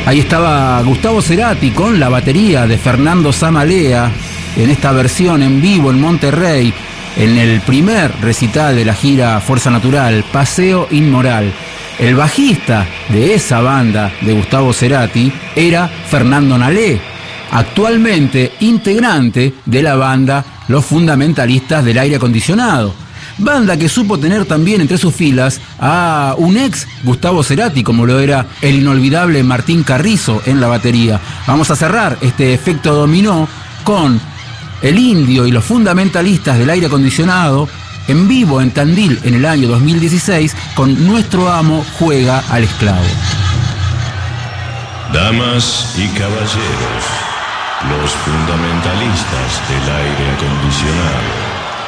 Ahí estaba Gustavo Cerati con la batería de Fernando Samalea en esta versión en vivo en Monterrey, en el primer recital de la gira Fuerza Natural, Paseo Inmoral. El bajista de esa banda de Gustavo Cerati era Fernando Nalé, actualmente integrante de la banda Los Fundamentalistas del Aire Acondicionado. Banda que supo tener también entre sus filas a un ex Gustavo Cerati, como lo era el inolvidable Martín Carrizo en la batería. Vamos a cerrar este efecto dominó con El Indio y los Fundamentalistas del Aire Acondicionado en vivo en Tandil en el año 2016 con Nuestro Amo Juega al Esclavo. Damas y caballeros, los fundamentalistas del aire acondicionado.